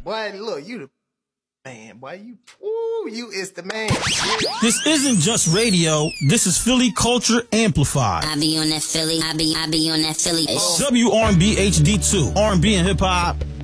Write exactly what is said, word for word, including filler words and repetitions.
Boy, look, you the man, boy, you, ooh, you is the man. This isn't just radio. This is Philly Culture Amplified. I be on that Philly. I be, I be on that Philly. W R and B H D two. R and B and hip hop